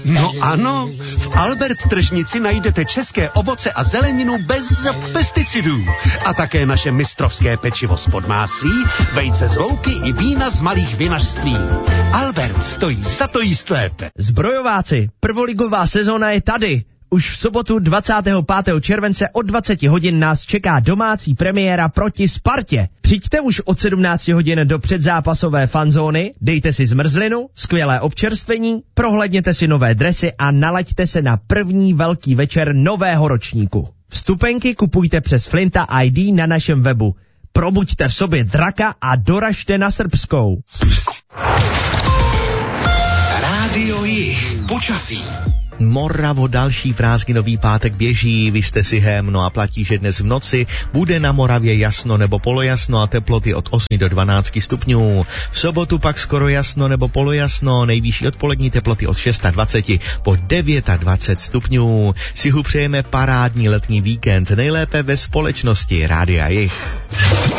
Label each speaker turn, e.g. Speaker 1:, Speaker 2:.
Speaker 1: No ano, v Albert tržnici najdete české ovoce a zeleninu bez pesticidů. A také naše mistrovské pečivo z Podmáslí, vejce z louky i vína z malých vinařství. Albert stojí za to jíst lépe.
Speaker 2: Zbrojováci, prvoligová sezóna je tady. Už v sobotu 25. července od 20 hodin nás čeká domácí premiéra proti Spartě. Přijďte už od 17 hodin do předzápasové fanzóny, dejte si zmrzlinu, skvělé občerstvení, prohlédněte si nové dresy a nalaďte se na první velký večer nového ročníku. Vstupenky kupujte přes Flinta ID na našem webu. Probuďte v sobě draka a doražte na Srbskou.
Speaker 1: Rádio Jih, počasí.
Speaker 3: Moravo, další prázdninový pátek běží, vy jste si no a platí, že dnes v noci bude na Moravě jasno nebo polojasno a teploty od 8 do 12 stupňů. V sobotu pak skoro jasno nebo polojasno, nejvyšší odpolední teploty od 26 po 29 stupňů. Si přejeme parádní letní víkend, nejlépe ve společnosti Rádia Jih.